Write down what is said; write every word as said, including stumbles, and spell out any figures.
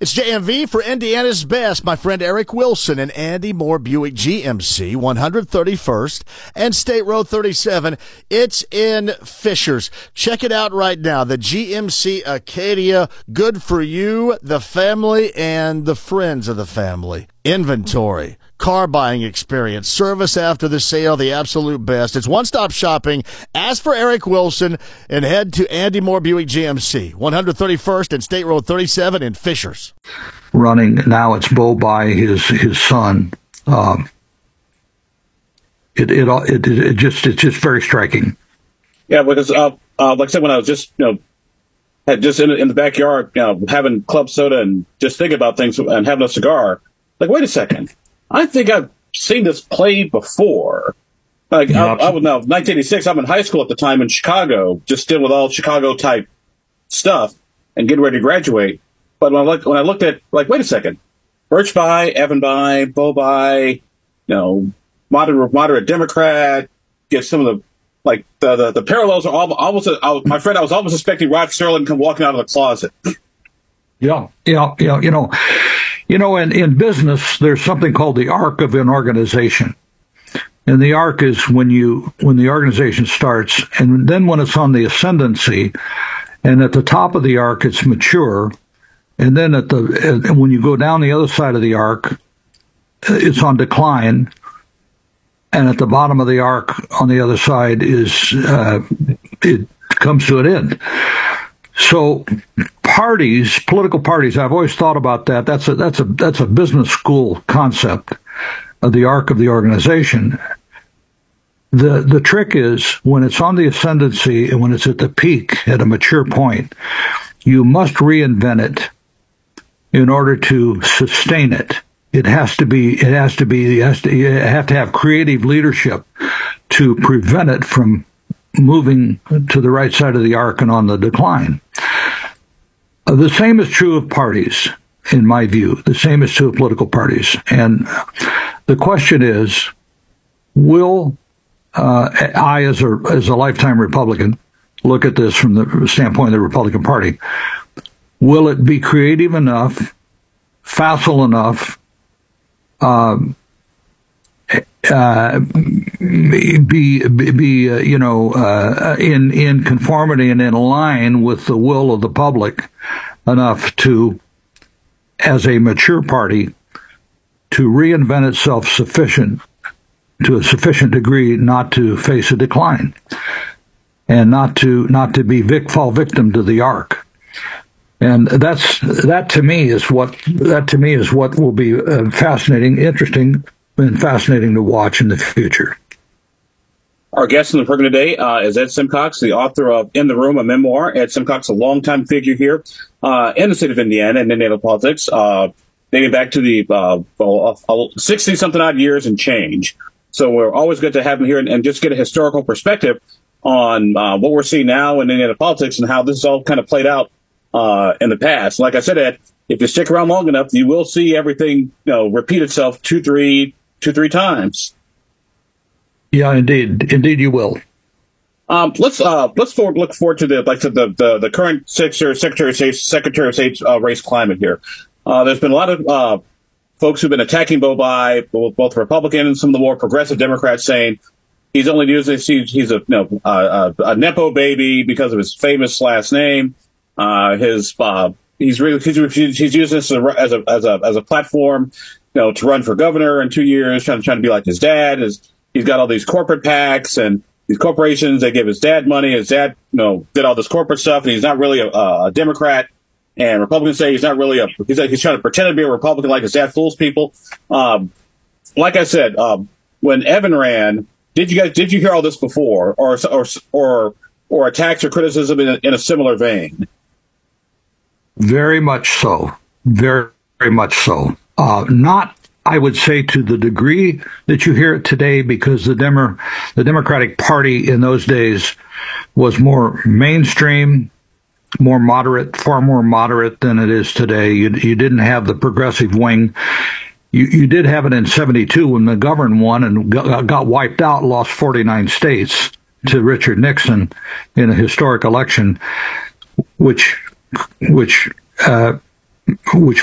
It's J M V for Indiana's Best. My friend Eric Wilson and Andy Moore Buick G M C, one thirty-first and State Road thirty-seven. It's in Fishers. Check it out right now. The G M C Acadia, good for you, the family, and the friends of the family. Inventory, car buying experience, service after the sale, the absolute best. It's one-stop shopping. Ask for Eric Wilson and head to Andy Moore Buick G M C, one thirty-first and State Road thirty-seven in Fishers. Running now, it's Bo by his his son. Um, it, it it it just it's just very striking. Yeah, because uh, uh, like I said, when I was just you know had just in, in the backyard, you know, having club soda and just thinking about things and having a cigar. Like, wait a second. I think I've seen this play before. Like, yeah, I, I was now nineteen eighty-six. I'm in high school at the time in Chicago, just dealing with all Chicago type stuff and getting ready to graduate. But when I looked, when I looked at, like, wait a second, Birch by, Evan by, Bo by, you know, moderate, moderate Democrat, get some of the, like, the the, the parallels are all, almost. I, my friend, I was almost expecting Rod Sterling to come walking out of the closet. Yeah, yeah, yeah. You know. You know, in, in business, there's something called the arc of an organization. And the arc is when you when the organization starts, and then when it's on the ascendancy, and at the top of the arc, it's mature. And then at the and when you go down the other side of the arc, it's on decline. And at the bottom of the arc on the other side is uh, it comes to an end. So parties, political parties, I've always thought about that. That's a that's a that's a business school concept of the arc of the organization. The the trick is when it's on the ascendancy and when it's at the peak at a mature point, you must reinvent it in order to sustain it. It has to be it has to be it has to you have to have creative leadership to prevent it from moving to the right side of the arc and on the decline. Uh, the same is true of parties, in my view. The same is true of political parties. And the question is, will uh, I, as a, as a lifetime Republican, look at this from the standpoint of the Republican Party, will it be creative enough, facile enough, um, Uh, be be uh, you know uh, in in conformity and in line with the will of the public enough to, as a mature party, to reinvent itself sufficient to a sufficient degree not to face a decline and not to not to be vic- fall victim to the arc. And that's that to me is what that to me is what will be uh, fascinating, interesting. Been fascinating to watch in the future. Our guest in the program today uh, is Ed Simcox, the author of In the Room, a memoir. Ed Simcox, a longtime figure here uh, in the state of Indiana and Indiana politics, uh, dating back to the sixty-something odd years and change. So we're always good to have him here and, and just get a historical perspective on uh, what we're seeing now in Indiana politics and how this is all kind of played out uh, in the past. Like I said, Ed, if you stick around long enough, you will see everything you know repeat itself two, three, two, three times. Yeah, indeed, indeed, you will. Um, let's uh, let's forward, look forward to the like to the the, the current Secretary Secretary of State Secretary of State's uh, race climate here. Uh, there's been a lot of uh, folks who've been attacking Bo by both, both Republican and some of the more progressive Democrats, saying he's only using he's, he's a you know uh, a nepo baby because of his famous last name. Uh, his uh, he's really he's, he's using this as a as a as a, as a platform. You know, to run for governor in two years, trying to trying to be like his dad. His, he's got all these corporate PACs and these corporations. They give his dad money. His dad, you know, did all this corporate stuff, and he's not really a, a Democrat. And Republicans say he's not really a. He's he's trying to pretend to be a Republican, like his dad fools people. Um, like I said, um, when Evan ran, did you guys did you hear all this before, or or or or attacks or criticism in a, in a similar vein? Very much so. Very very much so. Uh, not, I would say, to the degree that you hear it today, because the Demo- the Democratic Party in those days was more mainstream, more moderate, far more moderate than it is today. You, you didn't have the progressive wing. You, you did have it in seventy-two when McGovern won and got, got wiped out, lost forty-nine states to Richard Nixon in a historic election, which which uh, which